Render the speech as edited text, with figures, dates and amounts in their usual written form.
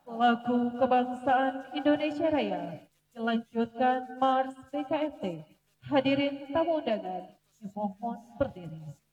Lagu Kebangsaan Indonesia Raya dilanjutkan Mars PKMT. Hadirin tamu undangan, dimohon berdiri.